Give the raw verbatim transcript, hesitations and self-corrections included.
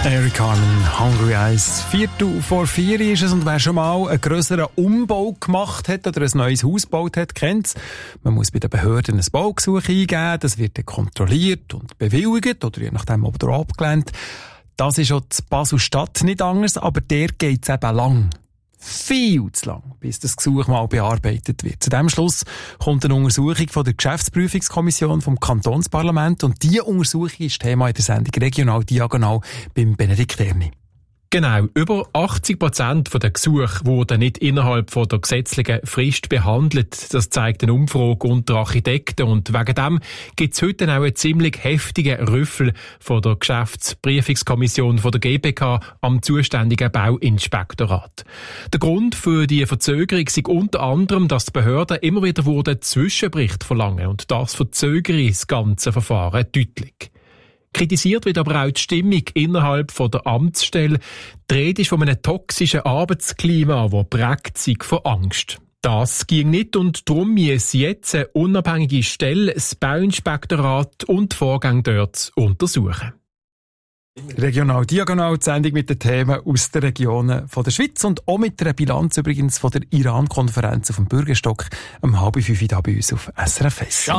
Eric Carmen, Hungry Eyes. Viertel vor vier ist es, und wer schon mal einen grösseren Umbau gemacht hat oder ein neues Haus gebaut hat, kennt es. Man muss bei den Behörden ein Baugesuch eingeben, das wird dann kontrolliert und bewilligt oder je nachdem oder abgelehnt. Das ist auch in Basel-Stadt nicht anders, aber der geht es eben lang. Viel zu lang, bis das Gesuch mal bearbeitet wird. Zu diesem Schluss kommt eine Untersuchung von der Geschäftsprüfungskommission vom Kantonsparlament, und diese Untersuchung ist Thema in der Sendung Regional Diagonal beim Benedikt Erni. Genau, über achtzig Prozent der Gesuche wurden nicht innerhalb von der gesetzlichen Frist behandelt. Das zeigt eine Umfrage unter Architekten, und wegen dem gibt es heute auch einen ziemlich heftigen Rüffel von der Geschäftsprüfungskommission von der G B K am zuständigen Bauinspektorat. Der Grund für die Verzögerung ist unter anderem, dass die Behörden immer wieder wurden Zwischenberichte verlangen, und das verzögere das ganze Verfahren deutlich. Kritisiert wird aber auch die Stimmung innerhalb von der Amtsstelle. Die Rede ist von einem toxischen Arbeitsklima, das prägt sich von Angst. Das ging nicht, und darum müssen jetzt eine unabhängige Stelle das Bauinspektorat und die Vorgänge dort untersuchen. Regional Diagonal, die Sendung mit den Themen aus den Regionen von der Schweiz und auch mit einer Bilanz übrigens von der Iran-Konferenz auf dem Bürgerstock um halb fünf da bei uns auf S R F eins.